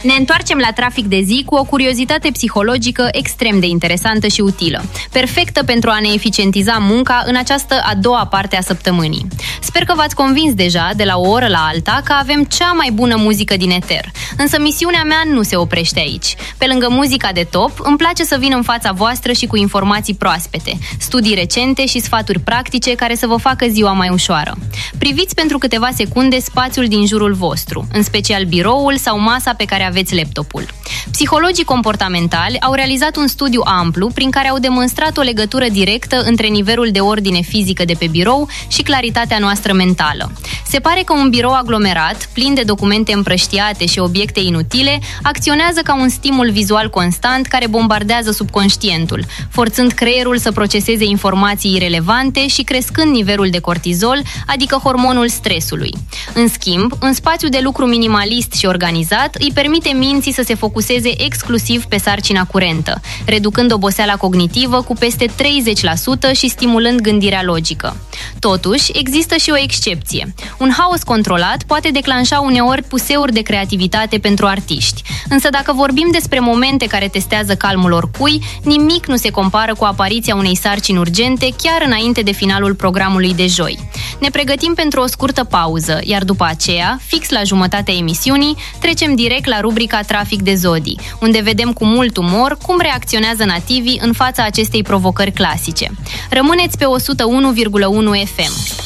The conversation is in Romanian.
Ne întoarcem la trafic de zi cu o curiozitate psihologică extrem de interesantă și utilă, perfectă pentru a ne eficientiza munca în această a doua parte a săptămânii. Sper că v-ați convins deja, de la o oră la alta, că avem cea mai bună muzică din eter. Însă misiunea mea nu se oprește aici. Pe lângă muzica de top, îmi place să vin în fața voastră și cu informații proaspete, studii recente și sfaturi practice care să vă facă ziua mai ușoară. Priviți pentru câteva secunde spațiul din jurul vostru, în special biroul sau masa pe care aveți laptopul. Psihologii comportamentali au realizat un studiu amplu prin care au demonstrat o legătură directă între nivelul de ordine fizică de pe birou și claritatea noastră mentală. Se pare că un birou aglomerat, plin de documente împrăștiate și obiecte inutile, acționează ca un stimul vizual constant care bombardează subconștientul, forțând creierul să proceseze informații irelevante și crescând nivelul de cortizol, adică hormonul stresului. În schimb, un spațiu de lucru minimalist și organizat îi permite minții să se focuseze exclusiv pe sarcina curentă, reducând oboseala cognitivă cu peste 30% și stimulând gândirea logică. Totuși, există și o excepție. Un haos controlat poate declanșa uneori puseuri de creativitate pentru artiști. Însă dacă vorbim despre momente care testează calmul oricui, nimic nu se compară cu apariția unei sarcini urgente chiar înainte de finalul programului de joi. Ne pregătim pentru o scurtă pauză, iar după aceea, fix la jumătatea emisiunii, trecem direct la rubrica Trafic de Zodii, unde vedem cu mult umor cum reacționează nativii în fața acestei provocări clasice. Rămâneți pe 101,1 FM.